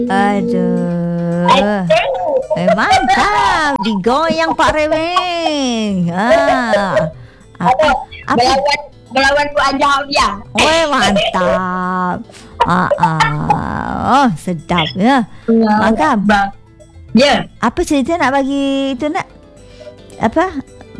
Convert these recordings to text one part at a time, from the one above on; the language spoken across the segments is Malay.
Aduh. Mantap. Digoyang Pak Reweng. Apa? Melawan Bu Anjah dia. Mantap. Oh, sedap ya. Makam. Ya. Apa cerita nak bagi itu nak? Apa?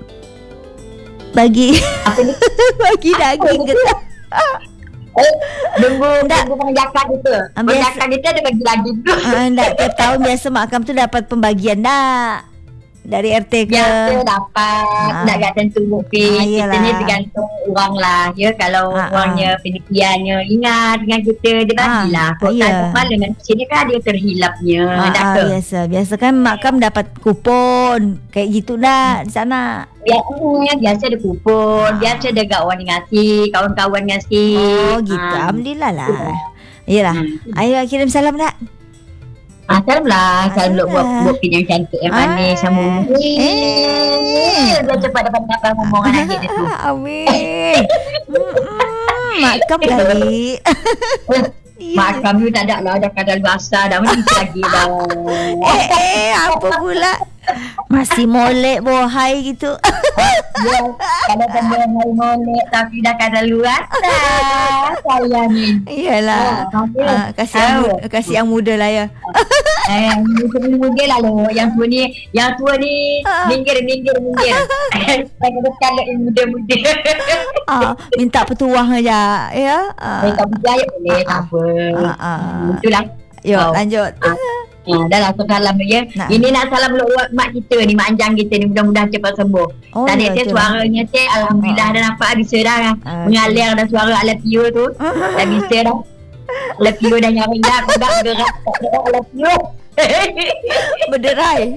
Bagi bagi daging ke tak? Nunggu penjakan kita. Penjakan kita ada bagi lagi tu. Tak, tiap tahun biasa Makam tu dapat pembagian tak? Dari RT ke? Biasa dapat. Tak kat tentu mungkin. Kita ni tergantung orang lah. Ya, kalau orangnya penitiannya ingat dengan kita, dia bagilah. Kalau tak malam dengan sini kan dia terhilapnya. Biasa kan Makam dapat kupon. Kayak gitu dah di sana. Biasa ada kupon. Biasa ada kawan ngasih, kawan-kawan ngasih. Oh gitu. Alhamdulillah lah. Yelah. Ayo kirim salam tak? Salam lah. Salam buat pin yang cantik, yang manis, sama. Dia cepat dapat kabar ngomongan adik dia tu. Amin. Makam kali. Makam tu tak ada lah. Dah kadal basah. Dah mesti lagi dah. Apa pula? Masih molek bohai gitu. Ya, kalau benda molek tapi dah kadal luar dah. Sayang ni. Iyalah. Kasih yang muda lah ya. Muda lah lo. Yang tua ni minggir. Saya kena sekali yang muda. Minta petuah aja ya. Minta petuah ya boleh, tak apa. Itulah. Yuk lanjut. Dah lah salam ya. Ini nak salam mak kita ni, mak Anjang kita ni, mudah-mudahan cepat sembuh. Tadi suaranya alhamdulillah dah nampak bisa dah mengalir dah suara Alepio tu. Dah bisa dah. Alepio dah nyaring dah, aku dah gerak Alepio. Berderai.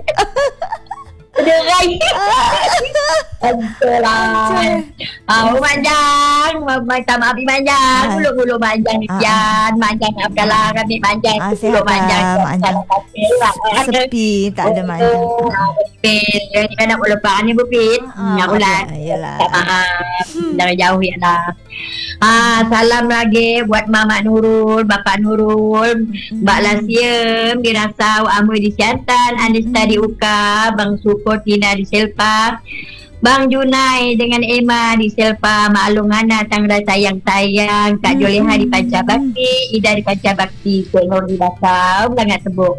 Manjang, minta maaf Manjang. Bulu Manjang ni pian. Manjang maafkanlah kami Manjang. Bulu Manjang. Sepi, tak ada Manjang. Jadi kan nak lepas ni Bupit. Bulan. Tak maaf. Dari jauh ya lah. Salam lagi buat Mamak Nurul, Bapak Nurul, Mbak Lasiem di Rasau, Amu di Siantan, Anista di Uka, Bang Suko Tina di Selpa, Bang Junai dengan Emma di Selpa, Mak Alungana Tangra sayang-sayang, Kak Joleha di Pancabakti, Ida di Pancabakti, Cik Nur di Rasau, Belangat Tebuk.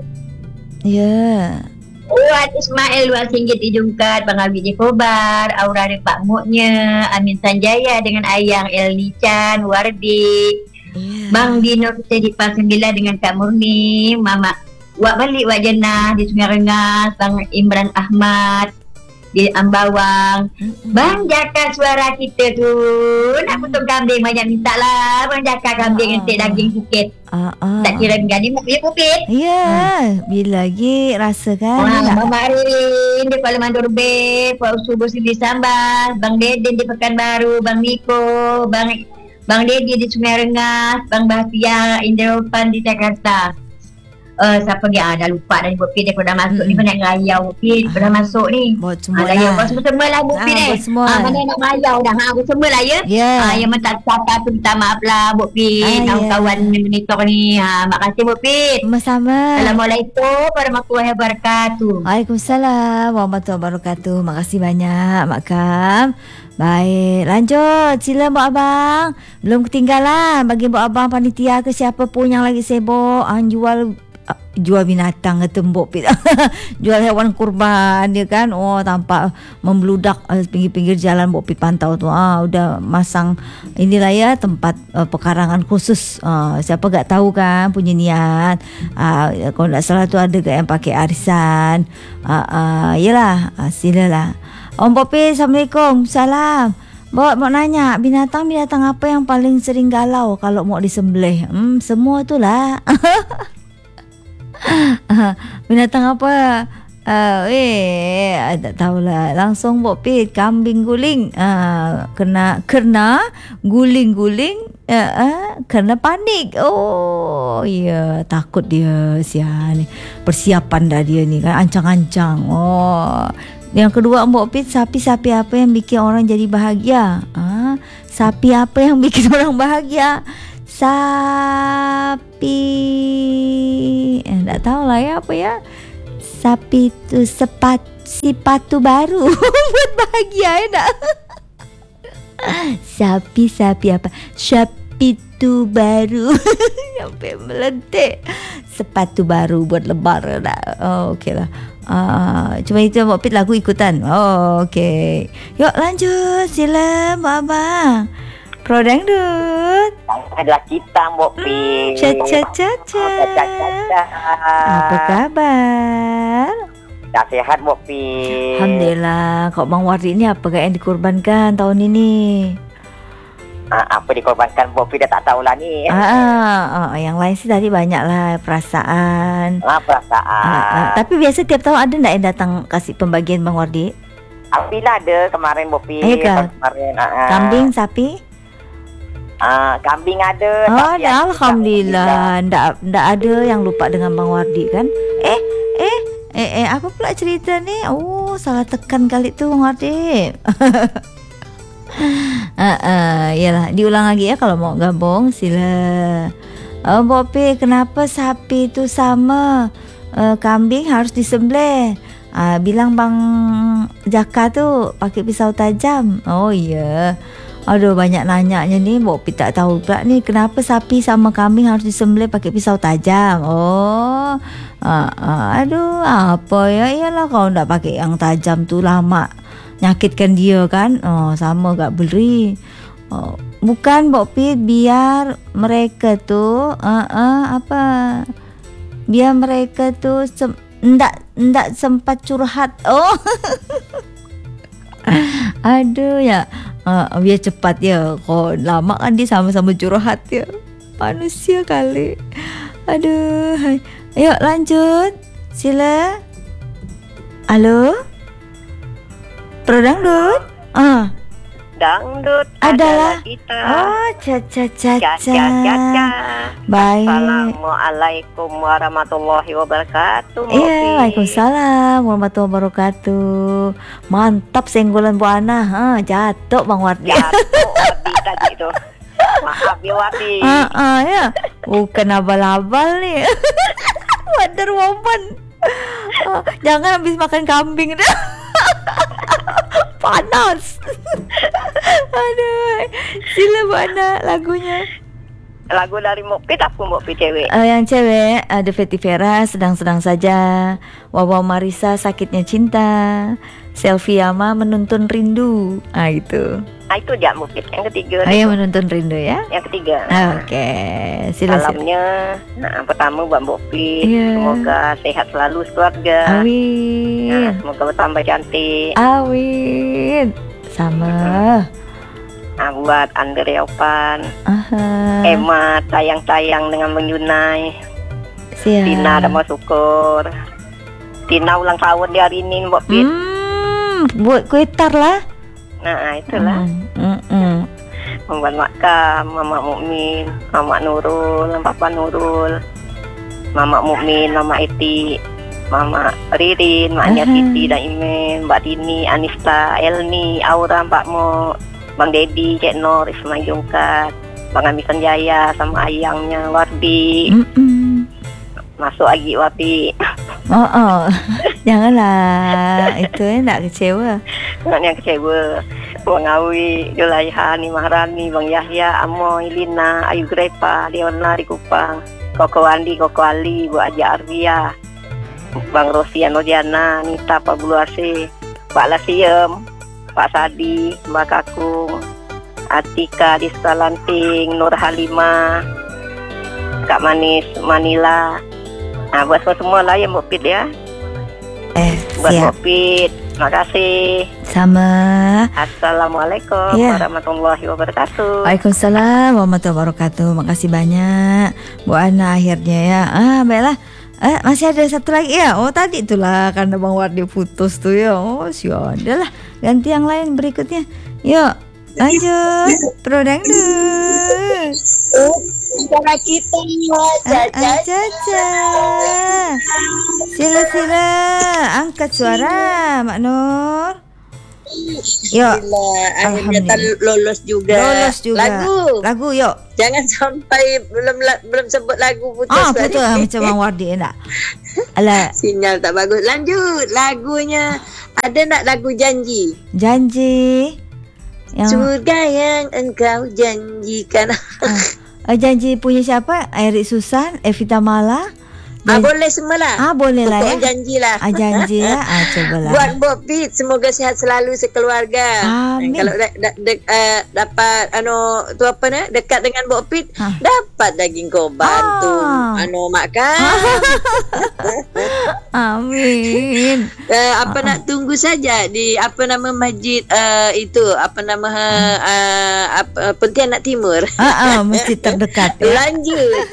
Ya. Buat Ismail luar singgit di Jungkat, Bang Abi di Kobar, Aura di Pak Muknya, Amin Sanjaya dengan Ayang Elni Chan, Wardi, Bang Dino kita di Pas 9 dengan Kak Murni, Mama Wak balik Wak Jenah di Sungai Rengas, Bang Imran Ahmad di Ambawang. Bang Jaka suara kita tu nak potong kambing banyak minta lah. Bang Jaka kambing entik daging sikit. Tak kira gani dia Pupit. Ya, bila lagi rasa kan. Mama Ririn di Kuala Mandor Bay, Pak Subuh di Sambas, Bang Deden di Pekanbaru, Bang Niko, Bang Dedi di Sungai Rengas, Bang Bahtia Inderopan di Jakarta. Siapa dia dah lupa dah Bupit dia dah masuk ni, mana nak ngayau Bupit dah masuk ni. Buat semua lah. Buat semua lah Bupit ni. Mana nak ngayau dah. Buat semua lah ya. Yang minta siapa tu minta maaf lah Bupit. Kawan-kawan monitor ni. Makasih Bupit. Sama-sama. Assalamualaikum warahmatullahi wabarakatuh. Waalaikumsalam warahmatullahi wabarakatuh. Makasih banyak Mak Kam. Baik, lanjut. Sila Mbak Abang. Belum ketinggalan bagi Mbak Abang panitia ke siapa pun yang lagi sibuk jual binatang ke tembok jual hewan kurban dia kan. Tampak membludak pinggir-pinggir jalan Mbok Pit pantau tu. Udah masang inilah ya tempat pekarangan khusus. Siapa gak tahu kan punya niat. Kalau tak salah tu ada gak yang pakai arisan. Yelah, silalah. Om Mbok Pit, Assalamualaikum. Salam. Mbok mau nanya, binatang apa yang paling sering galau kalau mau disembelih? Semua tu lah. Binatang apa? Tak tahulah. Langsung Mbok Pit, kambing guling. Kena guling-guling. Kena panik. Takut dia sial ni. Persiapan dah dia ni kan, ancang-ancang. Yang kedua Mbok Pit, sapi apa yang bikin orang jadi bahagia? Sapi apa yang bikin orang bahagia? Sapi. Enggak tahu lah ya apa ya. Sapi itu sepatu baru. Buat bahagia ya enggak? Sapi apa? Sapi itu baru. Sampai melentik. Sepatu baru buat lebaran dah. Oh, okey lah. Cuma itu Mbok Pit lagu ikutan. Oh, okey. Yuk lanjut. Sila Mbak Abang. Pro Dangdut. Adalah kita Mbok Pit. Ca. Apa kabar? Dah sehat Mbok Pit. Alhamdulillah. Kok Bang Wardi ni apa yang dikorbankan tahun ini? Apa dikorbankan Mbok Pit dah tak tahulah ni. Yang lain sih tadi banyak lah perasaan. Perasaan. Tapi biasa tiap tahun ada tak yang datang kasih pembagian Bang Wardi? Alhamdulillah ada kemarin Mbok Pit. Kemarin. Kambing, sapi? Kambing ada. Ada, Alhamdulillah. Ndak ada yang lupa dengan Bang Wardi kan? Apa pula cerita ni? Oh, salah tekan kali tu Bang Wardi. Yalah, diulang lagi ya kalau mau gabung sila. Bopi, kenapa sapi itu sama kambing harus disembelih? Bilang Bang Jaka tu pakai pisau tajam. Oh iya. Aduh, banyak nanyanya ni. Bopi tak tahu pula ni kenapa sapi sama kambing harus disembelih pakai pisau tajam. Oh. Aduh, apa ya? Iyalah kalau ndak pakai yang tajam tu lama nyakitkan dia kan. Sama gak beri. Bukan Mbok Pit, biar mereka tu biar mereka tu ndak sempat curhat. Oh. Aduh ya. Biar cepat ya. Kok lama kan dia sama-sama curhat ya. Manusia kali. Aduh. Ayo lanjut. Sila. Halo. Pro Dangdut. Dangdut adalah kita. Oh, ca. Baik. Assalamualaikum warahmatullahi wabarakatuh. Iya, Waalaikumsalam warahmatullahi wabarakatuh. Mantap senggolan Bu Ana. Jatuh Bang Wardi. Jatuh Wardi tadi tu. Maaf ya Wardi. Ya. Bukan abal-abal nih. Wonder Woman. Jangan habis makan kambing dah. Panas. Aduh. Sila Bu Ana lagunya. Lagu dari Mbok Pit apa Mbok Pit cewek? Yang cewek ada Fetty Vera, sedang-sedang saja. Wawa Marisa, sakitnya cinta. Selfie Yama, menuntun rindu. Itu. Itu dia Mbok Pit. Yang ketiga. Yang menuntun rindu ya. Yang ketiga. Oke. Sila. Salamnya. Pertama buat Mbok Pit. Semoga sehat selalu keluarga. Amin. Semoga bertambah cantik. Amin. Sama. Buat Andre Opan, Emma tayang-tayang dengan Menyunai, Tina ada mau syukur, Tina ulang tahun di hari ini Mbok Pit. Buat kue tar lah. Itulah. Membuat makam, Mama Mukmin, Mama Nurul, Papa Nurul, Mama Mukmin, Mama Eti, Mama Ririn, Maknya Titi dan Imen, Mbak Dini, Anista, Elni, Aura, Mbak Mo, Bang Dedi, Cek Nur, Ismail Jungkat, Bang Ami Sanjaya sama ayangnya Wardi. Masuk lagi Wardi. Janganlah. Itu nak kecewa. Yang kecewa. Bang Awi, Julaiha, Ni Maharani, Bang Yahya, Amoy, Lina, Ayu Grepa, Leona di Kupang, Koko Andi, Koko Ali, Bu Aja Arvia, Bang Rosian Odiana, Nita, Pak Buluase, Pak Lasiem, Pak Sadi, Mbak Kakung, Atika di Lanting, Nur Halimah, Kak Manis, Manila. Buat semua lah ya Mbok Pit ya. Buat Mbok Pit, terima kasih. Sama. Assalamualaikum warahmatullahi wabarakatuh. Waalaikumsalam warahmatullahi wabarakatuh. Makasih banyak Bu Ana akhirnya ya. Baiklah. Masih ada satu lagi ya. Tadi itulah karena Bang Wardi putus tuh ya. Sudah lah. Ganti yang lain berikutnya. Yuk, lanjut. Pro Dangdut. Cara kita Caca. Sila angkat suara Mak Nur. Yo. Akhirnya lolos juga. Lagu yuk. Jangan sampai belum sebut lagu putus. Putus macam Bang Wardi nak. Alah, sinyal tak bagus. Lanjut. Lagunya ada nak lagu Janji? Janji. Surga yang engkau janjikan. Janji punya siapa? Eric Susan, Evita Mala. Boleh semualah. Boleh lah ya. Janji lah. Janji ya. Cobalah. Buat Mbok Pit, semoga sihat selalu sekeluarga. Amin. Kalau dapat tu apa ni, dekat dengan Mbok Pit, dapat daging korban tu. Makan. Amin. Nak tunggu saja di masjid itu Pontianak Timur. Masjid terdekat ya. Lanjut.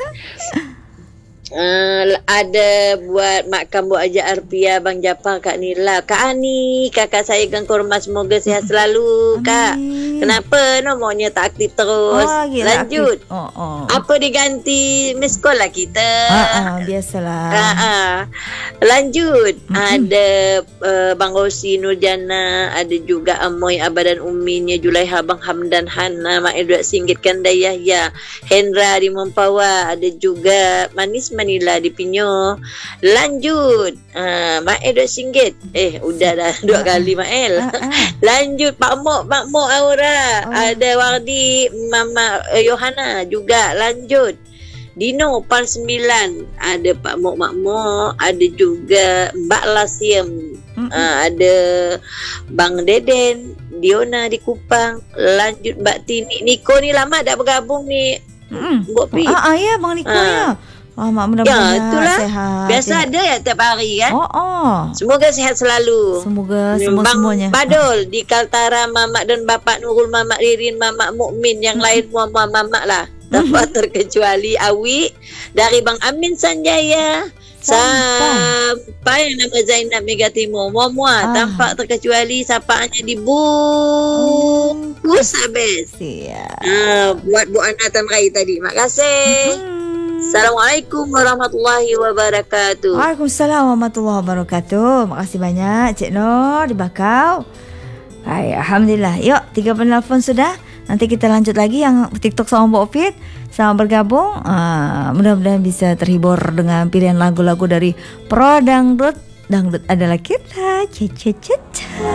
Ada buat Mak Kambo Ajak Arpia, Bang Japar, Kak Nila, Kak Ani, kakak saya Kang Korma, semoga sihat selalu. Kak, kenapa nomornya tak aktif terus? Lanjut. Apa diganti miss call lah kita? Biasalah. Lanjut. Ada Bang Rosi Nurjana, ada juga Amoy Abadan Uminya, Julaiha, Bang Hamdan Hana, Mak Edward Singgit Kandai Yahya, Hendra di Mempawa, ada juga Manis Manila di Pinyo. Lanjut. Mak Edward Singgit. Udah dah 2 kali Mak El. Lanjut Pak Mok Aura. Ada Wardi, Mama Yohana juga. Lanjut. Dino Par 9. Ada Pak Mok Makmok. Ada juga Mbak Lasiem. Ada Bang Deden, Diona di Kupang. Lanjut Mbak Tini. Niko ni lama dah bergabung ni. Mbok Pi. Ya Bang Niko ya. Mak mudah-mudahan itulah. Sehat. Biasa ada ya tiap hari kan. Semoga sehat selalu. Semoga Bang semuanya. Badol di Kaltara, Mamak dan Bapak Nurul, Mamak Ririn, Mamak Mukmin, yang lain semua Mamak lah. Tanpa terkecuali Awi dari Bang Amin Sanjaya sampai nama Zainab Mega Timur. Mua tanpa terkecuali sapaannya di bungkus habis. Buat Bu Ana Tamrai tadi. Makasih. Assalamualaikum warahmatullahi wabarakatuh. Waalaikumsalam warahmatullahi wabarakatuh. Makasih banyak Cik Nur di Bakau. Hai, alhamdulillah. Yuk, 3 penelpon sudah. Nanti kita lanjut lagi yang TikTok sama Mbok Fit. Selamat bergabung. Mudah-mudahan bisa terhibur dengan pilihan lagu-lagu dari Pro Dangdut. Dangdut adalah kita.